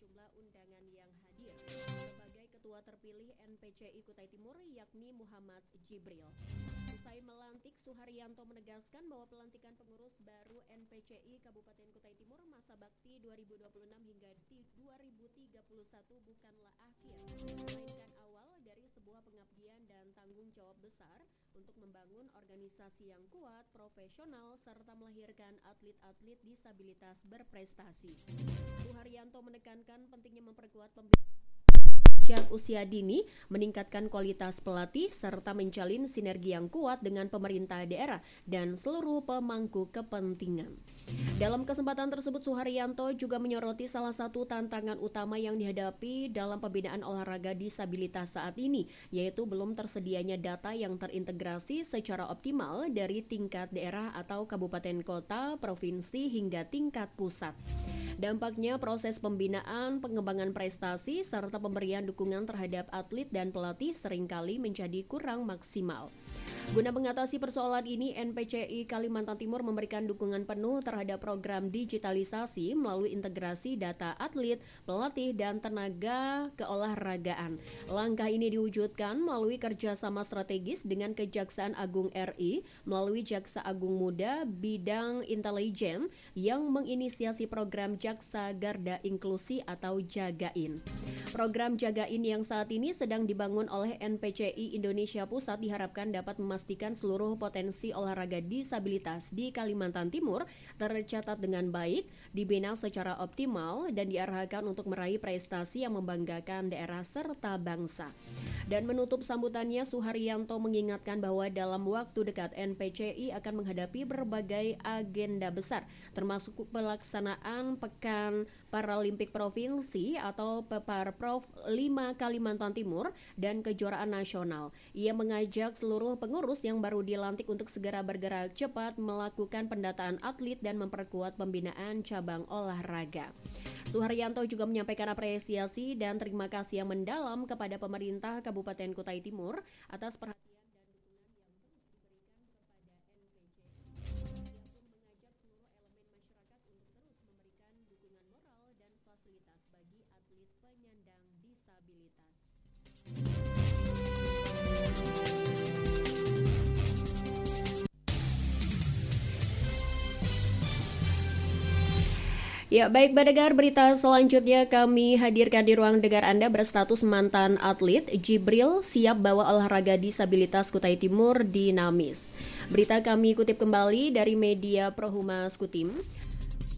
sejumlah undangan yang hadir. Sebagai ketua terpilih NPCI Kutai Timur yakni Muhammad Jibril. Usai melantik, Suharyanto menegaskan bahwa pelantikan pengurus baru NPCI Kabupaten Kutai Timur masa bakti 2026 hingga 2031 bukanlah akhir, melainkan awal dari sebuah pengabdian dan tanggung jawab besar untuk membangun organisasi yang kuat, profesional, serta melahirkan atlet-atlet disabilitas berprestasi. Suharyanto menekankan pentingnya memperkuat sejak usia dini, meningkatkan kualitas pelatih, serta menjalin sinergi yang kuat dengan pemerintah daerah dan seluruh pemangku kepentingan. Dalam kesempatan tersebut, Suharyanto juga menyoroti salah satu tantangan utama yang dihadapi dalam pembinaan olahraga disabilitas saat ini, yaitu belum tersedianya data yang terintegrasi secara optimal dari tingkat daerah atau kabupaten kota, provinsi, hingga tingkat pusat. Dampaknya proses pembinaan, pengembangan prestasi, serta pemberian dukungan terhadap atlet dan pelatih seringkali menjadi kurang maksimal. Guna mengatasi persoalan ini, NPCI Kalimantan Timur memberikan dukungan penuh terhadap program digitalisasi melalui integrasi data atlet, pelatih, dan tenaga keolahragaan. Langkah ini diwujudkan melalui kerjasama strategis dengan Kejaksaan Agung RI melalui Jaksa Agung Muda bidang intelijen yang menginisiasi program Jaksa Garda Inklusi atau Jagain. Program Jagain yang saat ini sedang dibangun oleh NPCI Indonesia Pusat diharapkan dapat memastikan seluruh potensi olahraga disabilitas di Kalimantan Timur tercatat dengan baik, dibina secara optimal, dan diarahkan untuk meraih prestasi yang membanggakan daerah serta bangsa. Dan menutup sambutannya, Suharyanto mengingatkan bahwa dalam waktu dekat NPCI akan menghadapi berbagai agenda besar, termasuk pelaksanaan Pekan Paralimpik Provinsi atau Peparprov 5 Kalimantan Timur dan kejuaraan nasional. Ia mengajak seluruh pengurus yang baru dilantik untuk segera bergerak cepat melakukan pendataan atlet dan memperkuat pembinaan cabang olahraga. Suharyanto juga menyampaikan apresiasi dan terima kasih yang mendalam kepada pemerintah Kabupaten Kutai Timur atas perhatian fasilitas bagi atlet penyandang disabilitas. Ya, baik pendengar, berita selanjutnya kami hadirkan di ruang dengar Anda berstatus mantan atlet. Jibril siap bawa olahraga disabilitas Kutai Timur dinamis. Berita kami kutip kembali dari media Prohumas Kutim.